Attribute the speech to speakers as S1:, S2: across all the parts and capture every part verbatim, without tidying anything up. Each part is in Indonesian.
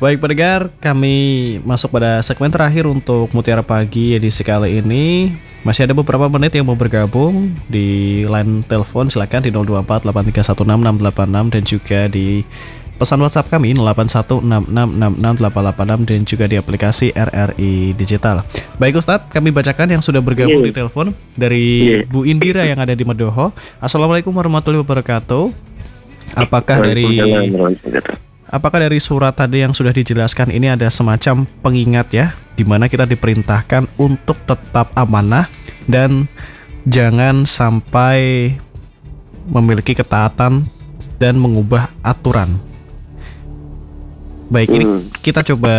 S1: Baik pendengar, kami masuk pada segmen terakhir untuk Mutiara Pagi edisi kali ini. Masih ada beberapa menit yang mau bergabung di line telepon, silakan di nol dua empat delapan tiga satu enam enam delapan enam dan juga di pesan WhatsApp kami nol delapan satu enam enam enam enam delapan delapan enam dan juga di aplikasi R R I Digital. Baik Ustadz, kami bacakan yang sudah bergabung
S2: Yeah.
S1: di telepon dari
S2: Yeah.
S1: Bu Indira yang ada di Medoho. Assalamualaikum warahmatullahi wabarakatuh. Apakah dari
S2: Waalaikumsalam warahmatullahi wabarakatuh.
S1: Apakah dari surat tadi yang sudah dijelaskan ini ada semacam pengingat ya, di mana kita diperintahkan untuk tetap amanah dan jangan sampai memiliki ketaatan dan mengubah aturan. Baik, ini
S2: Hmm.
S1: kita coba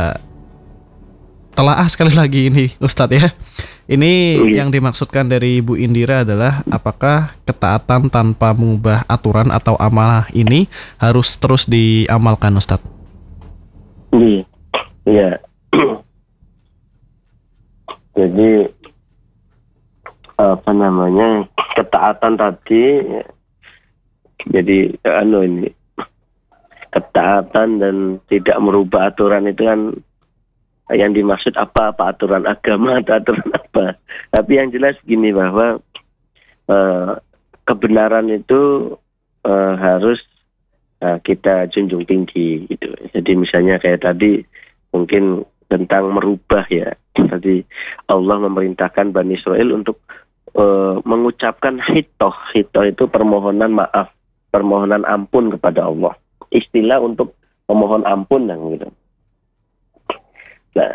S1: telaah sekali lagi ini Ustadz ya. Ini
S2: Iya.
S1: yang dimaksudkan dari Bu Indira adalah apakah ketaatan tanpa mengubah aturan atau amanah ini harus terus diamalkan Ustadz?
S2: Iya. Iya. Jadi apa namanya, ketaatan tadi, jadi anu ini ketaatan dan tidak merubah aturan itu kan yang dimaksud apa, apa aturan agama atau aturan apa. Tapi yang jelas gini, bahwa eh, kebenaran itu eh, harus eh, kita junjung tinggi gitu. Jadi misalnya kayak tadi mungkin tentang merubah ya. Tadi Allah memerintahkan Bani Israel untuk eh, mengucapkan hitoh. Hitoh itu permohonan maaf, permohonan ampun kepada Allah. Istilah untuk memohon ampun dan gitu. Nah,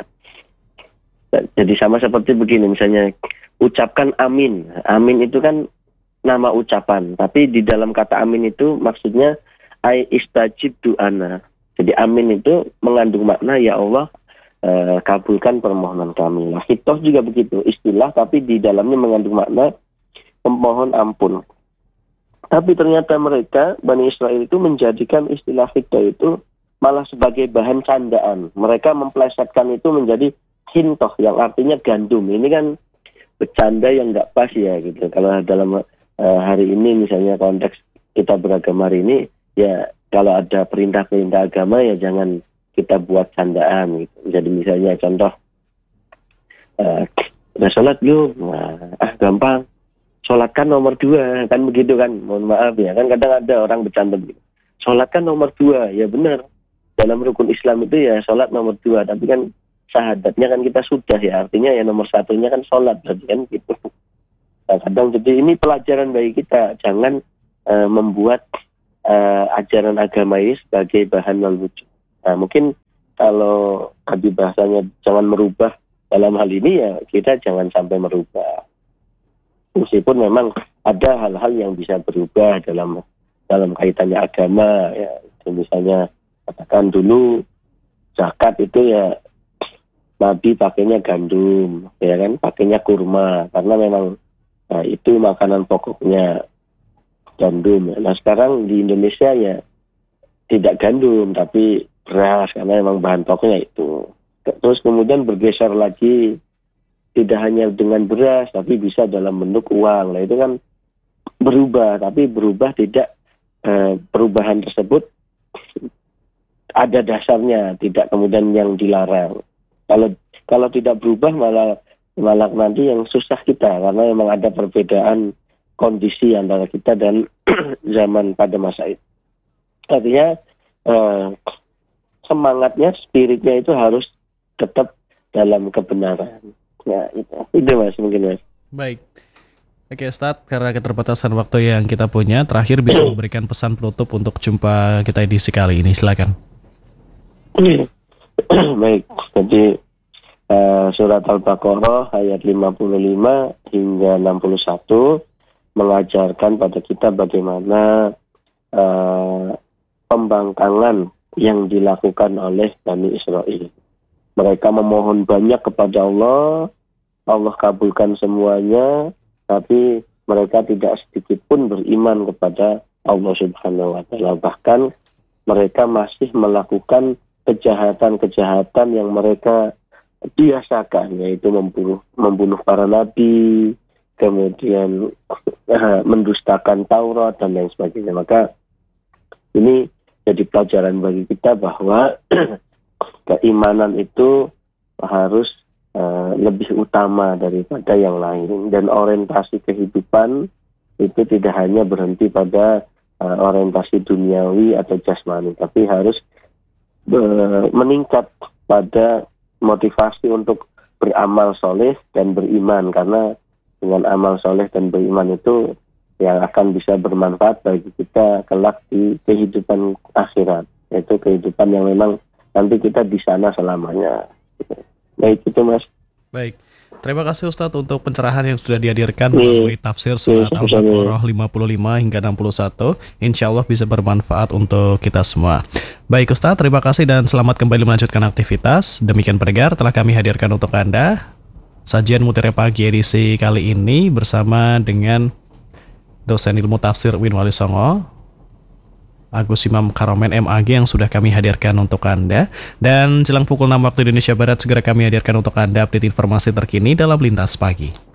S2: jadi sama seperti begini, misalnya ucapkan amin. Amin itu kan nama ucapan, tapi di dalam kata amin itu maksudnya ai istajib du'ana. Jadi amin itu mengandung makna ya Allah eh, kabulkan permohonan kami. Nah, hitoh juga begitu, istilah tapi di dalamnya mengandung makna memohon ampun. Tapi ternyata mereka Bani Israel itu menjadikan istilah hitoh itu malah sebagai bahan candaan. Mereka memplesetkan itu menjadi hintoh yang artinya gandum. Ini kan bercanda yang nggak pas ya gitu. Kalau dalam uh, hari ini misalnya konteks kita beragama hari ini, ya kalau ada perintah-perintah agama ya jangan kita buat candaan gitu. Jadi misalnya contoh, uh, udah sholat yuk, nah, ah gampang. Sholat kan nomor dua, kan begitu kan. Mohon maaf ya, kan kadang ada orang bercanda begitu. Sholat kan nomor dua, ya benar. Dalam rukun Islam itu ya sholat nomor dua, tapi kan syahadatnya kan kita sudah ya, artinya ya nomor satunya kan sholat, berarti kan gitu. Nah, kadang jadi ini pelajaran bagi kita, jangan uh, membuat uh, ajaran agama ini sebagai bahan wujud. Nah, mungkin kalau tadi bahasanya jangan merubah dalam hal ini ya kita jangan sampai merubah. Meskipun memang ada hal-hal yang bisa berubah dalam dalam kaitannya agama ya, misalnya katakan dulu zakat itu ya Nabi pakainya gandum, ya kan, pakainya kurma karena memang nah, itu makanan pokoknya gandum. Nah sekarang di Indonesia ya tidak gandum tapi beras karena memang bahan pokoknya itu. Terus kemudian bergeser lagi tidak hanya dengan beras tapi bisa dalam bentuk uang. Nah itu kan berubah, tapi berubah tidak eh, perubahan tersebut ada dasarnya, tidak kemudian yang dilarang. Kalau kalau tidak berubah malah malah nanti yang susah kita karena memang ada perbedaan kondisi antara kita dan zaman pada masa itu. Artinya eh, semangatnya, spiritnya itu harus tetap dalam kebenaran. Ya itu, itu mas mungkin mas.
S1: Baik. Oke Ustadz, karena keterbatasan waktu yang kita punya, terakhir bisa memberikan pesan penutup untuk jumpa kita edisi kali ini, silakan.
S2: Baik, jadi uh, surat Al-Baqarah ayat lima puluh lima hingga enam puluh satu mengajarkan pada kita bagaimana uh, pembangkangan yang dilakukan oleh Bani Israel. Mereka memohon banyak kepada Allah, Allah kabulkan semuanya, tapi mereka tidak sedikit pun beriman kepada Allah Subhanahu wa Ta'ala. Bahkan mereka masih melakukan kejahatan-kejahatan yang mereka biasakan, yaitu membunuh, membunuh para nabi, kemudian uh, mendustakan Taurat dan lain sebagainya. Maka ini jadi pelajaran bagi kita bahwa keimanan itu harus uh, lebih utama daripada yang lain, dan orientasi kehidupan itu tidak hanya berhenti pada uh, orientasi duniawi atau jasmani, tapi harus uh, meningkat pada motivasi untuk beramal soleh dan beriman, karena dengan amal soleh dan beriman itu yang akan bisa bermanfaat bagi kita kelak di kehidupan akhirat, yaitu kehidupan yang memang nanti kita di sana selamanya. Baik itu Mas.
S1: Baik, terima kasih Ustadz untuk pencerahan yang sudah dihadirkan melalui tafsir surat Al-Baqarah lima puluh lima hingga enam puluh satu. Insya Allah bisa bermanfaat untuk kita semua. Baik Ustadz, terima kasih dan selamat kembali melanjutkan aktivitas. Demikian pendengar telah kami hadirkan untuk Anda sajian Mutiara Pagi edisi kali ini bersama dengan dosen ilmu tafsir U I N Wali Songo, Agus Imam Karomen M A G, yang sudah kami hadirkan untuk Anda. Dan jelang pukul enam waktu Indonesia Barat segera kami hadirkan untuk Anda update informasi terkini dalam Lintas Pagi.